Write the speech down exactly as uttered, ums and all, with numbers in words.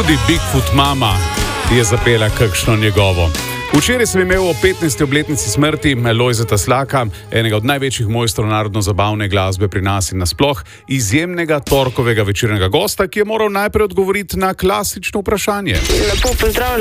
tudi Bigfoot mama je zapela kakšno njegovo. Včeraj sem imel o petnajsti obletnici smrti Lojzeta Slaka, enega od največjih mojstrov narodno-zabavne glasbe pri nas in nasploh, izjemnega torkovega večernega gosta, ki je moral najprej odgovoriti na klasično vprašanje. Lepo pozdravljam.